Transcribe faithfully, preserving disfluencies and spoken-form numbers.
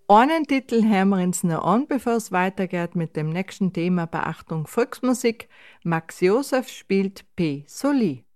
Einen Titel hören wir uns noch an, bevor es weitergeht mit dem nächsten Thema Beachtung Volksmusik. Max Josef spielt P. Soli.